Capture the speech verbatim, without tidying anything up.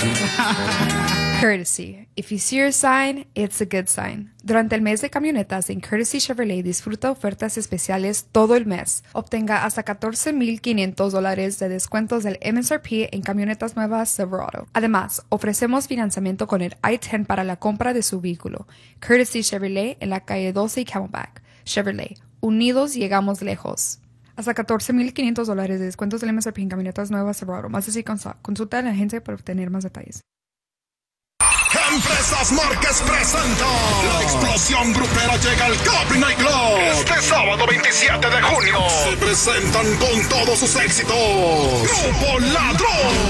Courtesy. If you see your sign, it's a good sign. Durante el mes de camionetas en Courtesy Chevrolet disfruta ofertas especiales todo el mes. Obtenga hasta catorce mil quinientos dólares de descuentos del M S R P en camionetas nuevas Silverado. Además, ofrecemos financiamiento con el I diez para la compra de su vehículo. Courtesy Chevrolet en la calle doce y Camelback. Chevrolet. Unidos llegamos lejos. Hasta catorce mil quinientos dólares de descuentos del M S R P en camionetas nuevas Silverado. Más así, consulta a la agencia para obtener más detalles. Empresas Márquez presenta la explosión grupera llega al Capri Night Club este sábado veintisiete de junio. Se presentan con todos sus éxitos Grupo Ladrón,